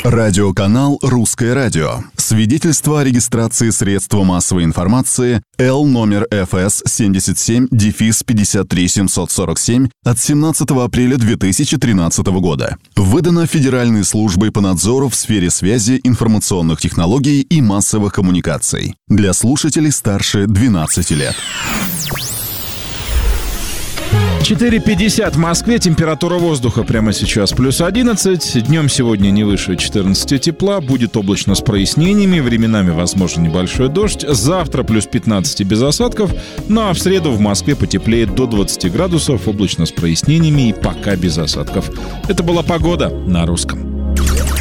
Радиоканал «Русское радио». Свидетельство о регистрации средства массовой информации Л номер ФС 77-53747 от 17 апреля 2013 года. Выдано Федеральной службой по надзору в сфере связи, информационных технологий и массовых коммуникаций. Для слушателей старше 12 лет. 4:50 в Москве. Температура воздуха прямо сейчас плюс 11. Днем сегодня не выше 14 тепла. Будет облачно с прояснениями. Временами возможен небольшой дождь. Завтра плюс 15 без осадков. Ну а в среду в Москве потеплеет до 20 градусов. Облачно с прояснениями и пока без осадков. Это была погода на русском.